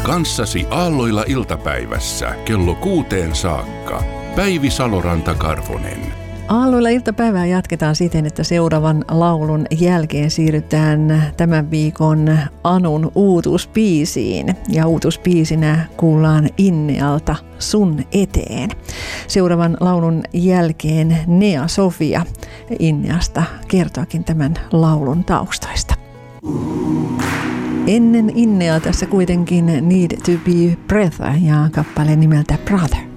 Kanssasi aalloilla iltapäivässä kello 6 saakka. Päivi Saloranta-Karvonen. Aalloilla iltapäivää jatketaan siten, että seuraavan laulun jälkeen siirrytään tämän viikon Anun uutuuspiisiin. Ja uutuuspiisinä kuullaan Innealta Sun eteen. Seuraavan laulun jälkeen Nea Sofia Inneasta kertoakin tämän laulun taustoista. Ennen Innea tässä kuitenkin Need to be Breath ja kappale nimeltä Brother.